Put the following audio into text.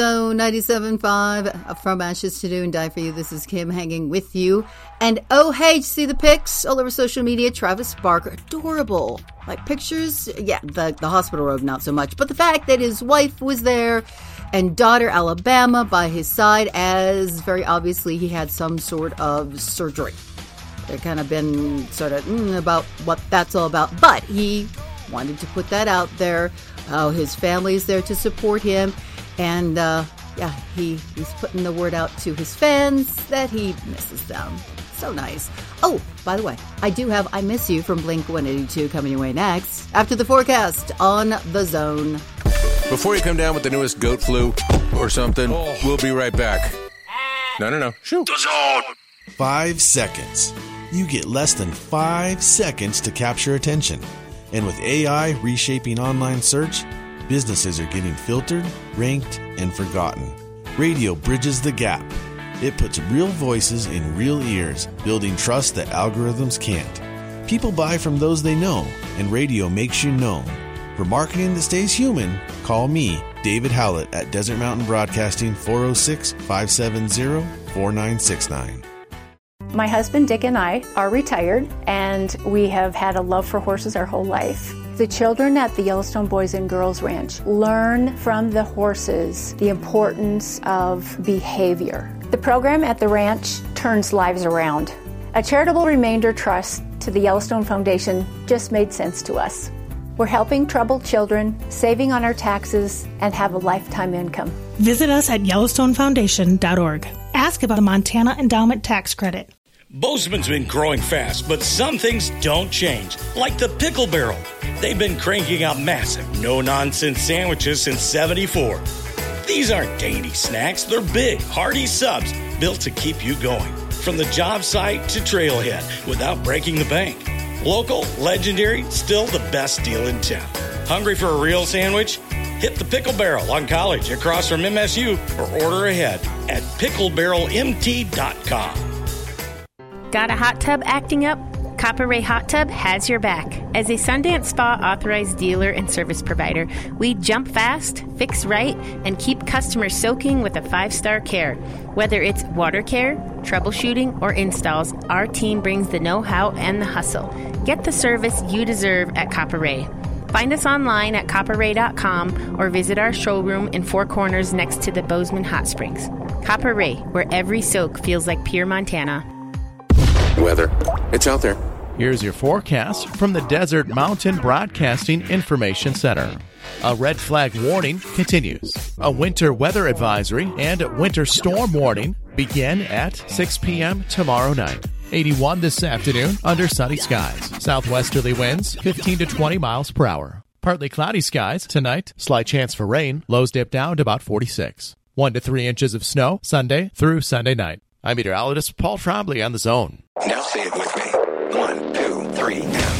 So 97.5 From Ashes to New and Die For You. This is Kim hanging with you. And oh, hey, did you see the pics all over social media? Travis Barker, adorable. Like pictures, yeah, the hospital robe, not so much. But the fact that his wife was there and daughter Alabama by his side, as very obviously he had some sort of surgery. There kind of been sort of about what that's all about. But he wanted to put that out there. His family is there to support him. And, he's putting the word out to his fans that he misses them. So nice. Oh, by the way, I do have I Miss You from Blink-182 coming your way next. After the forecast on The Zone. Before you come down with the newest goat flu or something, we'll be right back. No. Shoot. The Zone! 5 seconds. You get less than 5 seconds to capture attention. And with AI reshaping online search, businesses are getting filtered, ranked, and forgotten. Radio bridges the gap. It puts real voices in real ears, building trust that algorithms can't. People buy from those they know, and radio makes you known. For marketing that stays human, call me, David Howlett, at Desert Mountain Broadcasting, 406-570-4969. My husband Dick and I are retired, and we have had a love for horses our whole life. The children at the Yellowstone Boys and Girls Ranch learn from the horses the importance of behavior. The program at the ranch turns lives around. A charitable remainder trust to the Yellowstone Foundation just made sense to us. We're helping troubled children, saving on our taxes, and have a lifetime income. Visit us at YellowstoneFoundation.org. Ask about the Montana Endowment Tax Credit. Bozeman's been growing fast, but some things don't change, like the Pickle Barrel. They've been cranking out massive, no-nonsense sandwiches since '74. These aren't dainty snacks. They're big, hearty subs built to keep you going, from the job site to trailhead, without breaking the bank. Local, legendary, still the best deal in town. Hungry for a real sandwich? Hit the Pickle Barrel on College across from MSU or order ahead at picklebarrelmt.com. Got a hot tub acting up? Copper Ray Hot Tub has your back. As a Sundance Spa authorized dealer and service provider, we jump fast, fix right, and keep customers soaking with a 5-star care. Whether it's water care, troubleshooting, or installs, our team brings the know-how and the hustle. Get the service you deserve at Copper Ray. Find us online at copperray.com or visit our showroom in Four Corners next to the Bozeman Hot Springs. Copper Ray, where every soak feels like pure Montana. Weather. It's out there. Here's your forecast from the Desert Mountain Broadcasting Information Center. A red flag warning continues. A winter weather advisory and winter storm warning begin at 6 p.m. tomorrow night. 81 this afternoon under sunny skies. Southwesterly winds 15 to 20 miles per hour. Partly cloudy skies tonight. Slight chance for rain. Lows dip down to about 46. 1 to 3 inches of snow Sunday through Sunday night. I'm meteorologist Paul Trombley on The Zone. Now say it with me. 1, 2, 3.